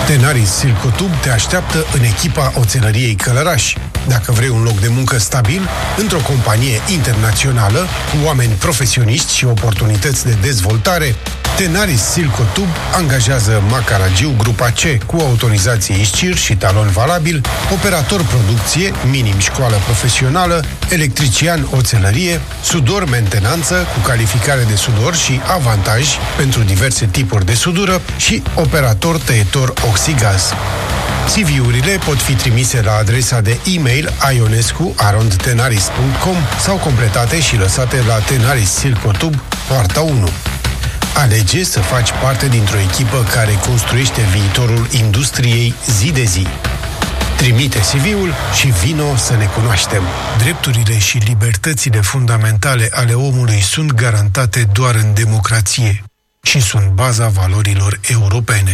Tenaris Silcotub te așteaptă în echipa Oțelăriei Călăraș. Dacă vrei un loc de muncă stabil, într-o companie internațională, cu oameni profesioniști și oportunități de dezvoltare, Tenaris Silcotub angajează Macaragiu Grupa C cu autorizație ISCIR și talon valabil, operator producție, minim școală profesională, electrician oțelărie, sudor mentenanță cu calificare de sudor și avantaj pentru diverse tipuri de sudură și operator tăietor oxigaz. CV-urile pot fi trimise la adresa de e-mail ionescu@tenaris.com sau completate și lăsate la Tenaris Silcotub, poarta 1. Alege să faci parte dintr-o echipă care construiește viitorul industriei zi de zi. Trimite CV-ul și vino să ne cunoaștem. Drepturile și libertățile fundamentale ale omului sunt garantate doar în democrație și sunt baza valorilor europene.